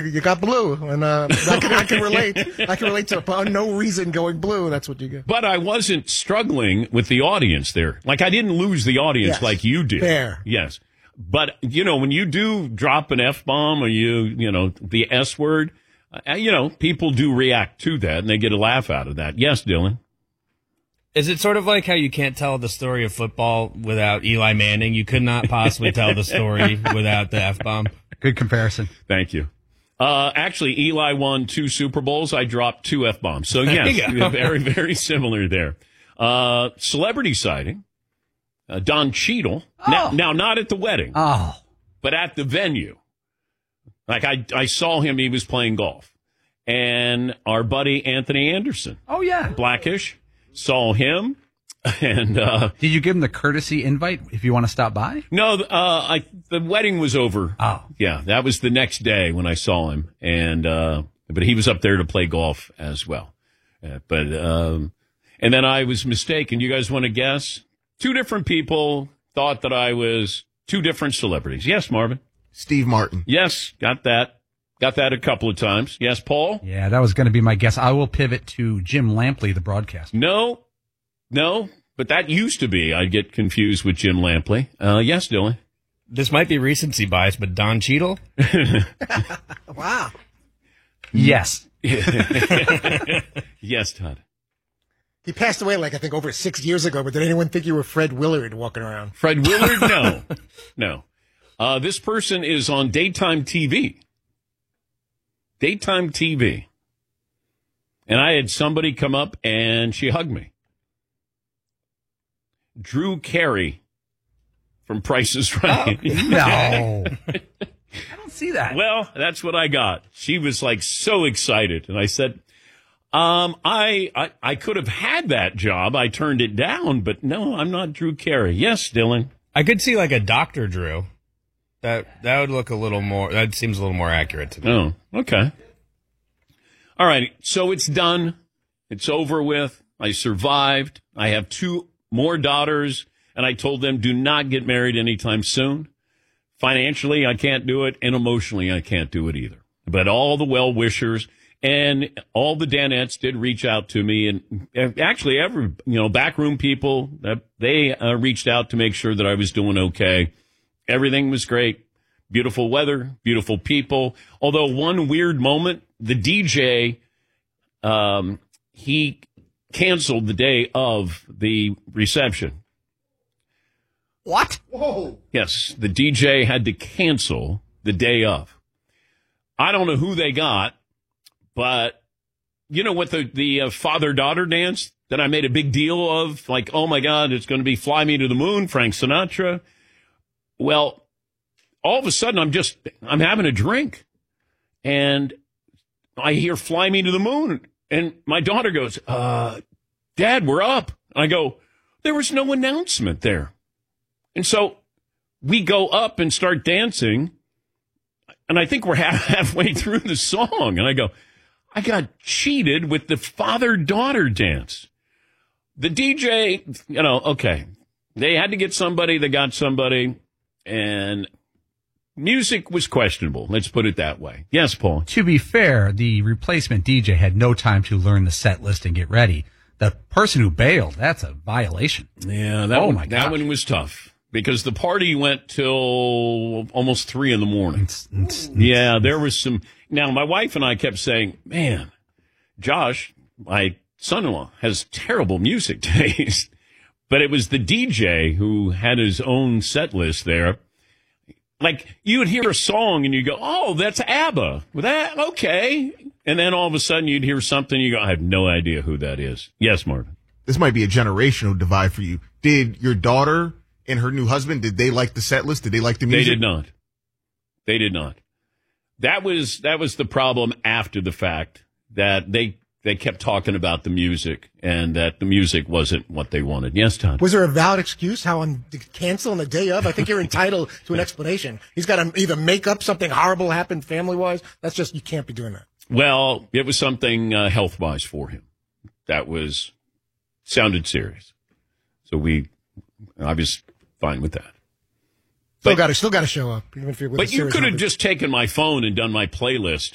you got blue, and I can relate. I can relate to no reason going blue. That's what you get. But I wasn't struggling with the audience there. Like, I didn't lose the audience like you did. Fair. Yes. But, when you do drop an F-bomb or the S word, people do react to that, and they get a laugh out of that. Yes, Dylan? Is it sort of like how you can't tell the story of football without Eli Manning? You could not possibly tell the story without the F-bomb. Good comparison. Thank you. Actually, Eli won 2 Super Bowls. I dropped 2 F-bombs. So, yes, very, very similar there. Celebrity sighting. Don Cheadle. Oh. Now, not at the wedding. Oh. But at the venue. Like, I saw him. He was playing golf. And our buddy Anthony Anderson. Oh, yeah. Blackish. Saw him. And did you give him the courtesy invite if you want to stop by? No, the wedding was over. Oh. Yeah, that was the next day when I saw him. And but he was up there to play golf as well. And then I was mistaken. You guys want to guess? 2 different people thought that I was 2 different celebrities. Yes, Marvin? Steve Martin. Yes, got that. Got that a couple of times. Yes, Paul? Yeah, that was going to be my guess. I will pivot to Jim Lampley, the broadcaster. No, but that used to be. I'd get confused with Jim Lampley. Yes, Dylan? This might be recency bias, but Don Cheadle? Wow. Yes. Yes, Todd. He passed away, I think, over 6 years ago, but did anyone think you were Fred Willard walking around? Fred Willard? No. This person is on daytime TV. Daytime TV. And I had somebody come up and she hugged me. Drew Carey from Price is Right. Oh, no. I don't see that. Well, that's what I got. She was so excited. And I said, I could have had that job. I turned it down, but no, I'm not Drew Carey. Yes, Dylan. I could see a Dr. Drew. That would look a little more, that seems a little more accurate to me. Oh, okay. All right. So it's done. It's over with. I survived. I have 2 more daughters, and I told them do not get married anytime soon. Financially, I can't do it, and emotionally, I can't do it either. But all the well-wishers and all the Danettes did reach out to me, and actually every, backroom people, they reached out to make sure that I was doing okay. Everything was great. Beautiful weather, beautiful people. Although one weird moment, the DJ, he canceled the day of the reception. What? Whoa. Yes, the DJ had to cancel the day of. I don't know who they got, but you know what the father-daughter dance that I made a big deal of? Oh, my God, it's going to be Fly Me to the Moon, Frank Sinatra. Well, all of a sudden, I'm having a drink, and I hear Fly Me to the Moon, and my daughter goes, Dad, we're up. And I go, there was no announcement there. And so we go up and start dancing, and I think we're halfway through the song, and I go, I got cheated with the father-daughter dance. The DJ, okay, they had to get somebody, they got somebody, and music was questionable. Let's put it that way. Yes, Paul. To be fair, the replacement DJ had no time to learn the set list and get ready. The person who bailed, that's a violation. Yeah, that one was tough because the party went till almost 3 a.m. Yeah, there was some. Now, my wife and I kept saying, man, Josh, my son-in-law, has terrible music taste. But it was the DJ who had his own set list there. You would hear a song and you go, oh, that's ABBA. Well, that, okay. And then all of a sudden you'd hear something, you go, I have no idea who that is. Yes, Marvin. This might be a generational divide for you. Did your daughter and her new husband, did they like the set list? Did they like the music? They did not. They did not. That was the problem after the fact, that they kept talking about the music and that the music wasn't what they wanted. Yes, Todd. Was there a valid excuse how on cancel on the day of? I think you're entitled to an explanation. He's got to either make up something horrible happened family-wise. That's just, you can't be doing that. Well, it was something health-wise for him. That sounded serious. So I was fine with that. Still got to show up. Even if you're with but you could have just taken my phone and done my playlist